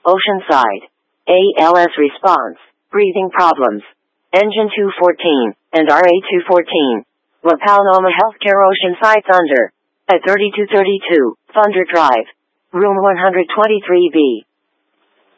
Oceanside. ALS response. Breathing problems. Engine 214 and RA 214. La Paloma Healthcare Oceanside Thunder. At 3232 Thunder Drive. Room 123B.